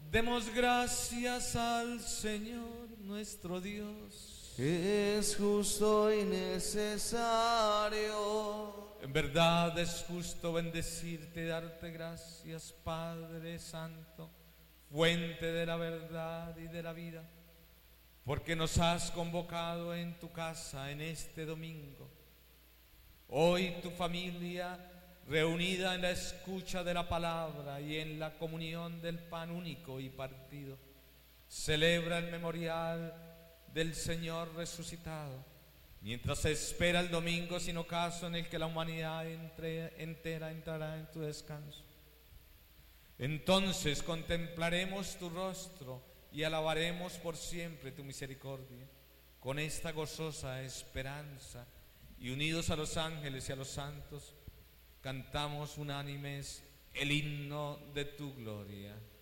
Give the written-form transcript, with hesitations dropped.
Demos gracias al Señor nuestro Dios. Es justo y necesario. En verdad es justo bendecirte y darte gracias, Padre Santo, fuente de la verdad y de la vida, porque nos has convocado en tu casa en este domingo. Hoy tu familia, reunida en la escucha de la palabra y en la comunión del pan único y partido, celebra el memorial del Señor resucitado, mientras se espera el domingo sin ocaso en el que la humanidad entera entrará en tu descanso. Entonces contemplaremos tu rostro y alabaremos por siempre tu misericordia. Con esta gozosa esperanza y unidos a los ángeles y a los santos, cantamos unánimes el himno de tu gloria.